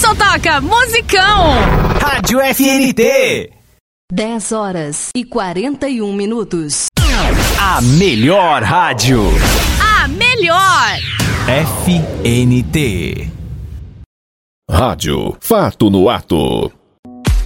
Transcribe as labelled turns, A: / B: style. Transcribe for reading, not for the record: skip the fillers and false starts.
A: só toca musicão.
B: Rádio FNT.
A: 10h41.
B: A melhor rádio.
A: A melhor.
B: FNT.
C: Rádio Fato no Ato.